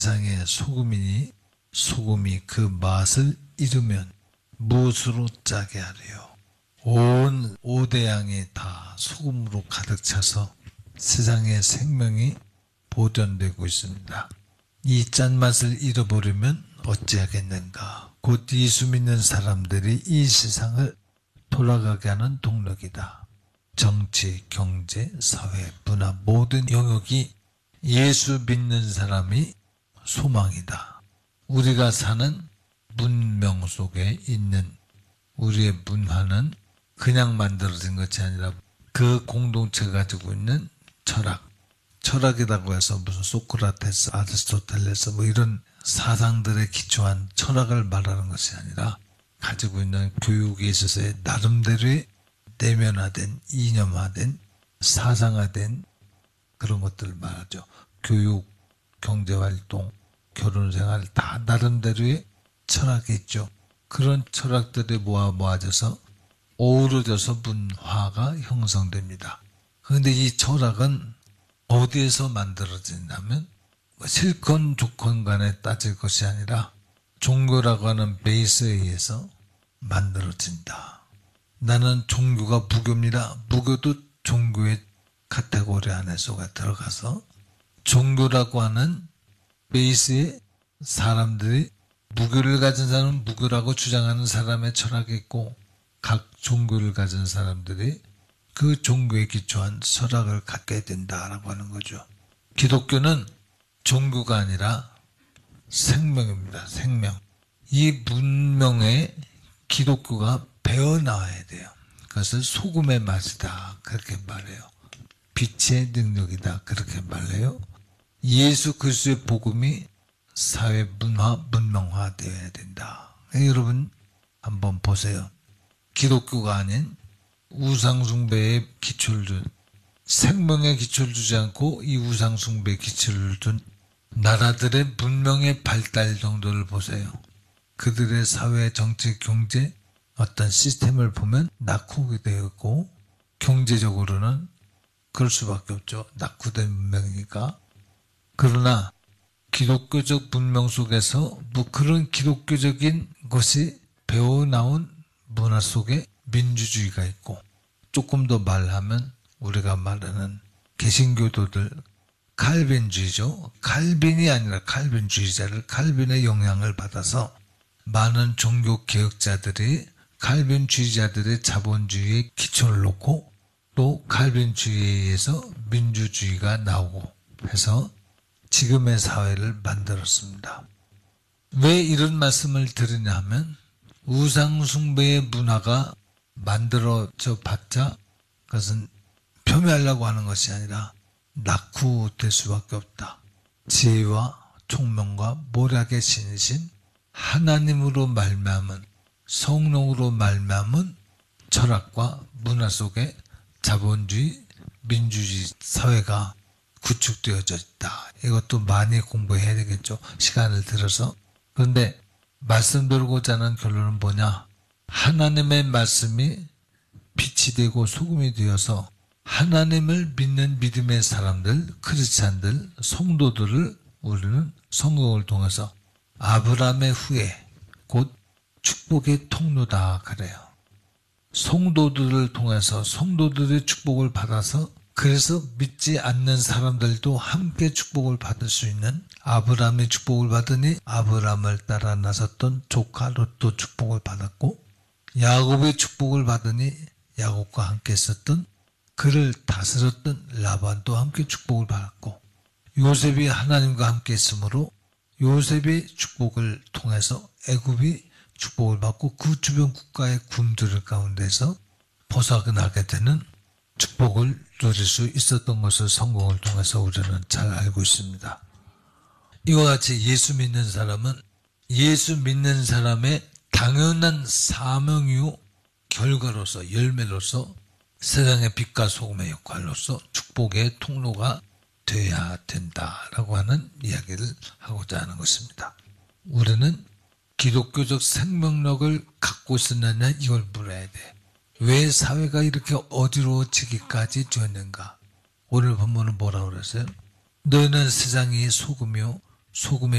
세상의 소금이니 소금이 그 맛을 잃으면 무엇으로 짜게 하리요. 온 오대양이 다 소금으로 가득 차서 세상의 생명이 보존되고 있습니다. 이 짠맛을 잃어버리면 어찌하겠는가. 곧 예수 믿는 사람들이 이 세상을 돌아가게 하는 동력이다. 정치, 경제, 사회, 문화 모든 영역이 예수 믿는 사람이 소망이다. 우리가 사는 문명 속에 있는 우리의 문화는 그냥 만들어진 것이 아니라 그 공동체가 가지고 있는 철학이라고 해서 무슨 소크라테스, 아리스토텔레스 뭐 이런 사상들에 기초한 철학을 말하는 것이 아니라 가지고 있는 교육에 있어서의 나름대로의 내면화된, 이념화된, 사상화된 그런 것들을 말하죠. 교육, 경제활동, 결혼생활 다 나름대로의 철학이 있죠. 그런 철학들이 모아져서 어우러져서 문화가 형성됩니다. 그런데 이 철학은 어디에서 만들어지냐면 실권 조건 간에 따질 것이 아니라 종교라고 하는 베이스에 의해서 만들어진다. 나는 종교가 무교입니다. 무교도 종교의 카테고리 안에 속에 들어가서 종교라고 하는 베이스에 사람들이 무교를 가진 사람은 무교라고 주장하는 사람의 철학이 있고 각 종교를 가진 사람들이 그 종교에 기초한 철학을 갖게 된다라고 하는 거죠. 기독교는 종교가 아니라 생명입니다. 생명. 이 문명에 기독교가 배어나와야 돼요. 그것을 소금의 맛이다. 그렇게 말해요. 빛의 능력이다. 그렇게 말해요. 예수 그리스도의 복음이 사회 문화, 문명화 되어야 된다. 여러분 한번 보세요. 기독교가 아닌 우상숭배의 기초를 둔, 생명의 기초를 두지 않고 이 우상숭배의 기초를 둔 나라들의 문명의 발달 정도를 보세요. 그들의 사회, 정치, 경제 어떤 시스템을 보면 낙후되어 있고 경제적으로는 그럴 수밖에 없죠. 낙후된 문명이니까. 그러나 기독교적 문명 속에서 뭐 그런 기독교적인 것이 배워나온 문화 속에 민주주의가 있고 조금 더 말하면 우리가 말하는 개신교도들 칼빈주의죠. 칼빈이 아니라 칼빈주의자를 칼빈의 영향을 받아서 많은 종교 개혁자들이 칼빈주의자들의 자본주의에 기초를 놓고 또 칼빈주의에 의해서 민주주의가 나오고 해서 지금의 사회를 만들었습니다. 왜 이런 말씀을 드리냐 하면 우상숭배의 문화가 만들어져 봤자 그것은 폄훼하려고 하는 것이 아니라 낙후될 수밖에 없다. 지혜와 총명과 모략의 신이신 하나님으로 말미암은 성령으로 말미암은 철학과 문화 속에 자본주의, 민주주의 사회가 구축되어져 있다. 이것도 많이 공부해야 되겠죠. 시간을 들어서. 그런데 말씀드리고자 하는 결론은 뭐냐? 하나님의 말씀이 빛이 되고 소금이 되어서 하나님을 믿는 믿음의 사람들, 크리스찬들, 성도들을 우리는 성경을 통해서 아브라함의 후예, 곧 축복의 통로다 그래요. 성도들을 통해서 성도들의 축복을 받아서 그래서 믿지 않는 사람들도 함께 축복을 받을 수 있는 아브라함의 축복을 받으니 아브라함을 따라 나섰던 조카 롯도 축복을 받았고 야곱의 축복을 받으니 야곱과 함께 있었던 그를 다스렸던 라반도 함께 축복을 받았고 요셉이 하나님과 함께 있으므로 요셉의 축복을 통해서 애굽이 축복을 받고 그 주변 국가의 군들 가운데서 벗어나게 되는 축복을 누릴 수 있었던 것을 성경을 통해서 우리는 잘 알고 있습니다. 이와 같이 예수 믿는 사람은 예수 믿는 사람의 당연한 사명 이후 결과로서 열매로서 세상의 빛과 소금의 역할로서 축복의 통로가 되어야 된다라고 하는 이야기를 하고자 하는 것입니다. 우리는 기독교적 생명력을 갖고 있었느냐 이걸 물어야 돼. 왜 사회가 이렇게 어지러워지기까지 되었는가? 오늘 본문은 뭐라고 그랬어요? 너희는 세상의 소금이요 소금의